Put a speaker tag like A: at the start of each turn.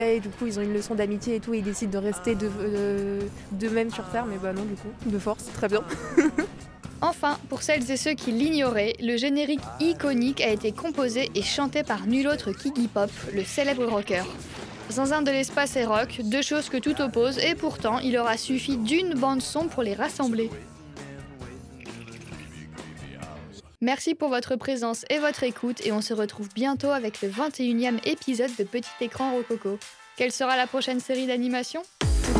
A: Et du coup, ils ont une leçon d'amitié et tout, et ils décident de rester d'eux-mêmes sur Terre, mais bah non, du coup, de force, très bien.
B: Enfin, pour celles et ceux qui l'ignoraient, le générique iconique a été composé et chanté par nul autre qu'Iggy Pop, le célèbre rocker. Zinzin de l'espace et rock, deux choses que tout oppose, et pourtant, il aura suffi d'une bande-son pour les rassembler. Merci pour votre présence et votre écoute, et on se retrouve bientôt avec le 21e épisode de Petit Écran Rococo. Quelle sera la prochaine série d'animation ?